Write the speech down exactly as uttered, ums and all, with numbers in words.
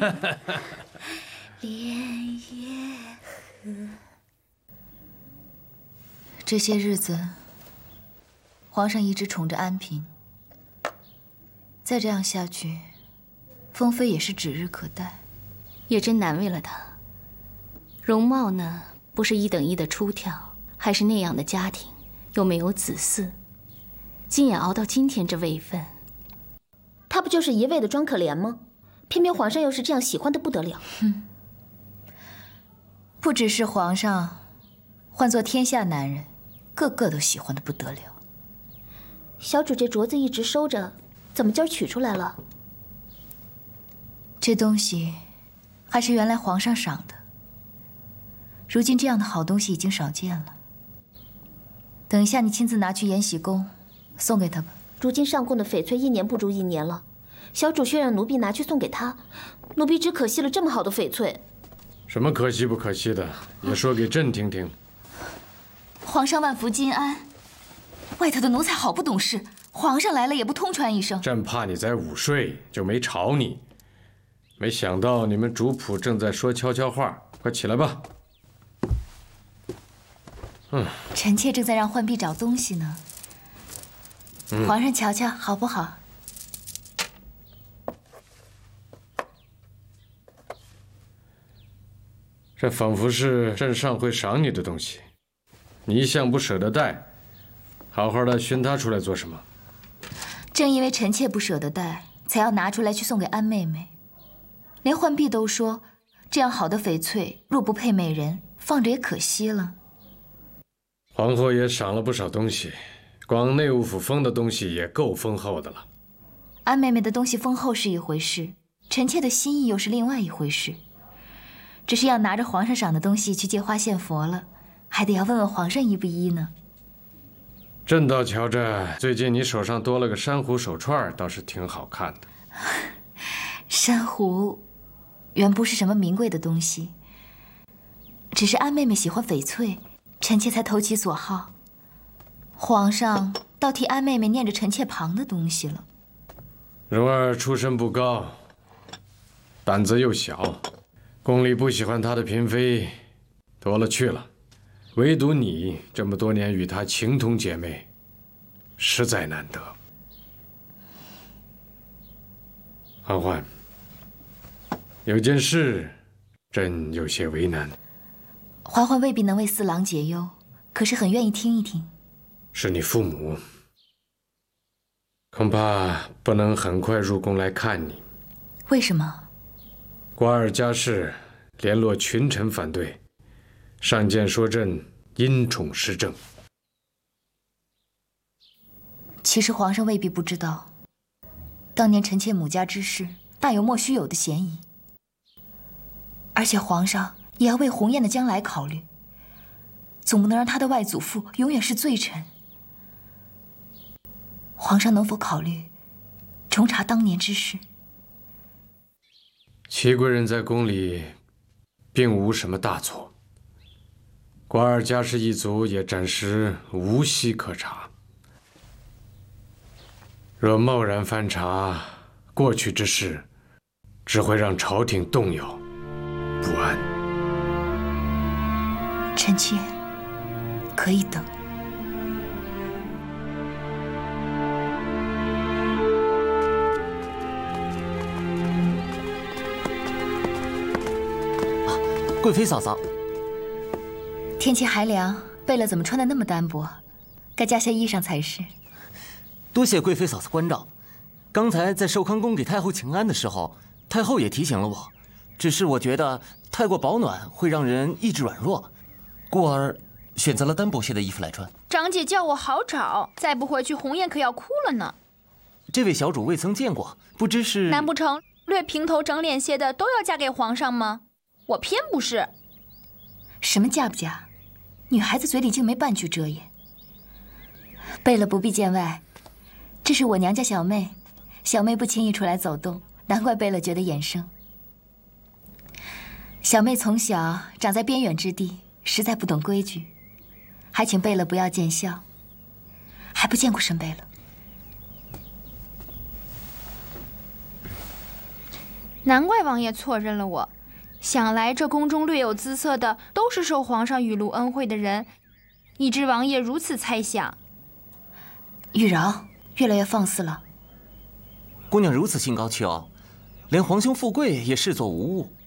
莲叶河。这些日子，皇上一直宠着安嫔，再这样下去，凤妃也是指日可待。 也真难为了她。容貌呢，不是一等一的出挑，还是那样的家庭，又没有子嗣，竟也熬到今天这位分。 她不就是一味的装可怜吗？偏偏皇上又是这样喜欢的不得了。 哼，不只是皇上，换做天下男人，个个都喜欢的不得了。 小主这镯子一直收着，怎么今儿取出来了？ 这东西还是原来皇上赏的，如今这样的好东西已经少见了。等一下你亲自拿去延禧宫，送给他吧。 如今上贡的翡翠一年不如一年了，小主却让奴婢拿去送给他，奴婢只可惜了这么好的翡翠。 什么可惜不可惜的，也说给朕听听。 皇上万福金安，外头的奴才好不懂事，皇上来了也不通传一声。 朕怕你在午睡，就没吵你。没想到你们主仆正在说悄悄话，快起来吧。嗯， 臣妾正在让浣碧找东西呢。 嗯、 皇上瞧瞧好不好？ 这仿佛是朕上回赏你的东西，你一向不舍得带，好好的寻它出来做什么？ 正因为臣妾不舍得带，才要拿出来去送给安妹妹。连浣碧都说，这样好的翡翠若不配美人，放着也可惜了。 皇后也赏了不少东西，光内务府封的东西也够丰厚的了。 安妹妹的东西丰厚是一回事，臣妾的心意又是另外一回事。只是要拿着皇上赏的东西去借花献佛了，还得要问问皇上依不依呢。 朕倒瞧着最近你手上多了个珊瑚手串，倒是挺好看的。 珊瑚原不是什么名贵的东西，只是安妹妹喜欢翡翠，臣妾才投其所好。皇上倒替安妹妹念着臣妾旁的东西了。 蓉儿出身不高，胆子又小，宫里不喜欢她的嫔妃多了去了，唯独你这么多年与她情同姐妹，实在难得。嬛嬛，有件事，朕有些为难。 嬛嬛未必能为四郎解忧，可是很愿意听一听。 是你父母，恐怕不能很快入宫来看你。 为什么？ 瓜尔佳氏联络群臣反对，上谏说朕因宠失政。 其实皇上未必不知道，当年臣妾母家之事大有莫须有的嫌疑。而且皇上也要为鸿雁的将来考虑，总不能让他的外祖父永远是罪臣。皇上能否考虑重查当年之事？ 祺贵人在宫里并无什么大错，瓜尔佳氏一族也暂时无隙可查。若贸然翻查过去之事，只会让朝廷动摇不安。 臣妾可以等。 贵妃嫂嫂， 天气还凉，贝勒怎么穿得那么单薄？该加些衣裳才是。 多谢贵妃嫂嫂关照。刚才在寿康宫给太后请安的时候，太后也提醒了我，只是我觉得太过保暖会让人意志软弱，故而选择了单薄些的衣服来穿。 长姐叫我好找，再不回去鸿雁可要哭了呢。 这位小主未曾见过，不知是…… 难不成略平头整脸些的都要嫁给皇上吗？我偏不是。 什么嫁不嫁？女孩子嘴里竟没半句遮掩。贝勒不必见外，这是我娘家小妹，小妹不轻易出来走动，难怪贝勒觉得眼生。小妹从小长在边远之地，实在不懂规矩，还请贝勒不要见笑。还不见过沈贝勒。 难怪王爷错认了我。想来这宫中略有姿色的，都是受皇上雨露恩惠的人，以致王爷如此猜想。 玉娆越来越放肆了。 姑娘如此心高气傲，连皇兄富贵也视作无物。